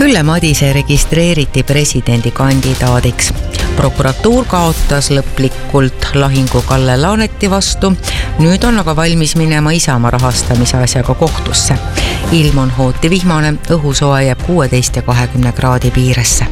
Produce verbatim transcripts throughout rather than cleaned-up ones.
Ülle Madise registreeriti presidendikandidaadiks. Prokuratuur kaotas lõplikult lahingu Kalle Laaneti vastu. Nüüd on aga valmis minema Isamaa rahastamise asjaga kohtusse. Ilm on hooti vihmane, õhusoe jääb kuueteist ja kahekümne kraadi piiresse.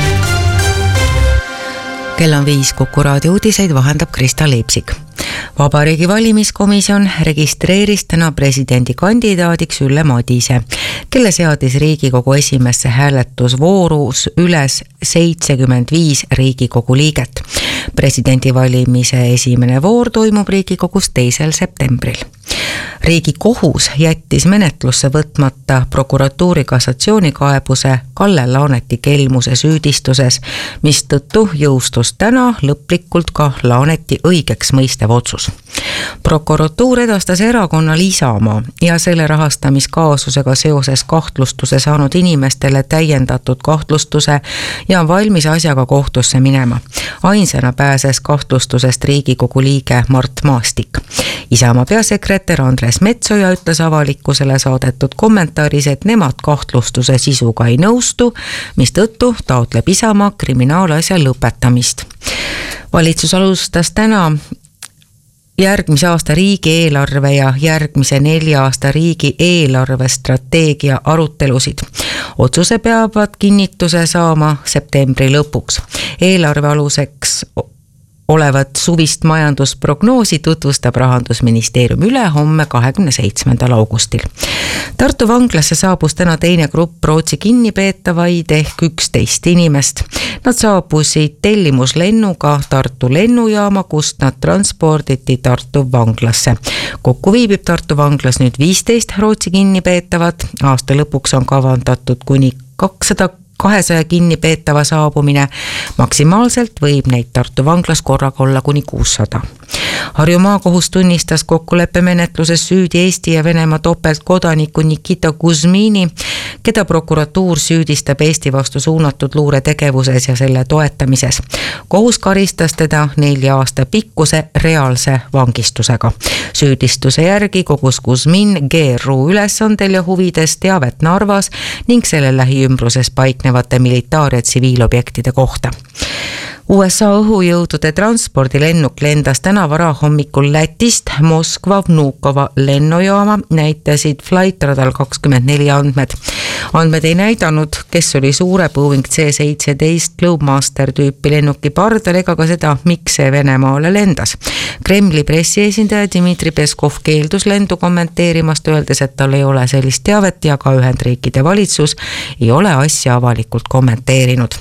Kell on viis, Kuku raadio uudiseid vahendab Krista Leipsik. Vabariigi valimiskomisjon registreeris täna presidendikandidaadiks Ülle Madise, kelle seadis Riigikogu esimesse hääletusvoorus üles seitsekümmend viis Riigikogu liiget. Presidendivalimise esimene voor toimub Riigikogus teisel septembril. Riigikohus jättis menetlusse võtmata prokuratuuri kassatsioonikaebuse Kalle Laaneti kelmuse süüdistuses, mis tõttu jõustus täna lõplikult ka Laaneti õigeks mõistev otsus. Prokuratuur edastas erakonnal Isamaa ja selle rahastamiskaasusega seoses kahtlustuse saanud inimestele täiendatud kahtlustuse ja on valmis asjaga kohtusse minema. Ainsana pääses kahtlustusest Riigikogu liige Mart Maastik. Isamaa peasekretär Andres Metsoja ütles avalikkusele saadetud kommentaaris, et nemad kahtlustuse sisuga ei nõustu, mis tõttu taotleb Isamaa kriminaalasja lõpetamist. Valitsus alustas täna järgmise aasta riigieelarve ja järgmise nelja aasta riigieelarve strateegia arutelusid. Otsuse peavad kinnituse saama septembri lõpuks. Eelarve aluseks olevat suvist majandusprognoosi tutvustab Rahandusministeerium üle homme kahekümne seitsmendal augustil. Tartu vanglasse saabus täna teine grupp Rootsi kinnipeetavaid ehk üksteist inimest. Nad saabusid tellimuslennuga Tartu lennujaama, kust nad transporditi Tartu vanglasse. Kokku viibib Tartu vanglas nüüd viisteist Rootsi kinnipeetavat. Aasta lõpuks on kavandatud kuni kakssada kahesaja kinnipeetava saabumine. Maksimaalselt võib neid Tartu vanglas korraga olla kuni kuussada. Harju maakohus tunnistas kokkuleppe menetluses süüdi Eesti ja Venemaa topeltkodaniku Nikita Kuzmini, keda prokuratuur süüdistab Eesti vastu suunatud luuretegevuses ja selle toetamises. Kohus karistas teda nelja aasta pikkuse reaalse vangistusega. Süüdistuse järgi kogus Kuzmin G R U ülesandel ja huvides teavet Narvas ning selle lähiümbruses paiknevate militaar- ja tsiviilobjektide kohta. U S A õhujõudude transpordilennuk lendas täna varahommikul Lätist Moskva Vnukova lennujaama, näitasid Flightradar kakskümmend neli andmed. Andmed ei näidanud, kes oli suure Boeing C seitseteist Globemaster tüüpi lennuki pardal ega ka seda, miks see Venemaale lendas. Kremli pressiesindaja Dmitri Peskov keeldus lendu kommenteerimast, öeldes, et tal ei ole sellist teavet ja ka Ühendriikide valitsus ei ole asja avalikult kommenteerinud.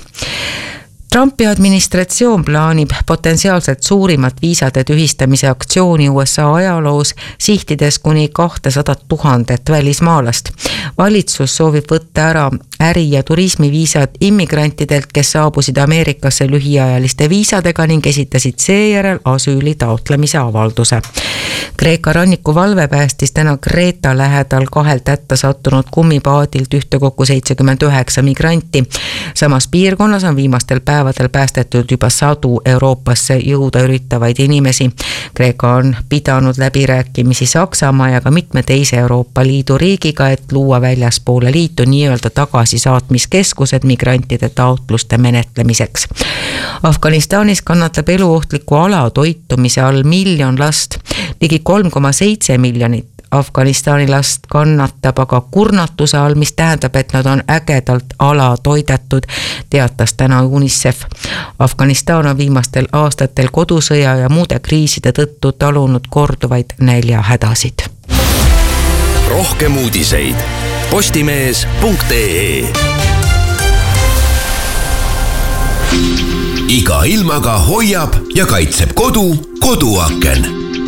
Trumpi administratsioon plaanib potentsiaalselt suurimat viisade tühistamise aktsiooni U S A ajaloos, sihtides kuni kakssada tuhat välismaalast. Valitsus soovib võtta ära äri- ja turismiviisad immigrantidelt, kes saabusid Ameerikasse lühiajaliste viisadega ning esitasid seejärel asüüli taotlemise avalduse. Kreeka rannikuvalve päästis täna Kreeta lähedal kahelt hätta sattunud kummipaadilt ühtekokku seitsekümmend üheksa migranti. Samas piirkonnas on viimastel päevadel päästetud juba sadu Euroopasse jõuda üritavaid inimesi. Kreeka on pidanud läbirääkimisi Saksamaa ja ka mitme teise Euroopa Liidu riigiga, et luua väljaspoole liitu nii-öelda tagasisaatmiskeskused migrantide taotluste menetlemiseks. Afganistanis kannatab eluohtliku alatoitumise all miljon last. Ligi kolm koma seitse miljonit Afganistani last kannatab aga kurnatuse all, mis tähendab, et nad on ägedalt alatoidetud, teatas täna UNICEF. Afganistan on viimastel aastatel kodusõja ja muude kriiside tõttu talunud korduvaid näljahädasid. Rohkem uudiseid postimees punkt ee. Iga ilmaga hoiab ja kaitseb kodu koduaken.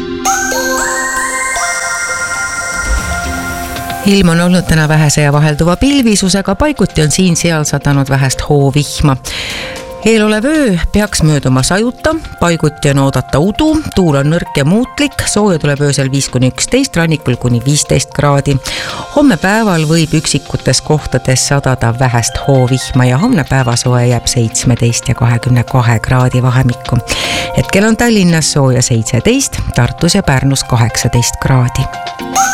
Ilm on olnud täna vähese ja vahelduva pilvisusega, paiguti on siin-seal sadanud vähest hoovihma. Eelolev öö peaks mööduma sajuta, paiguti on oodata udu, tuul on nõrk ja muutlik, sooja tuleb öösel viis kuni üksteist, rannikul kuni viisteist kraadi. Homme päeval võib üksikutes kohtades sadada vähest hoovihma ja homne päevasoe jääb seitsmeteist ja kahekümne kahe kraadi vahemikku. Hetkel on Tallinnas sooja seitseteist, Tartus ja Pärnus kaheksateist kraadi.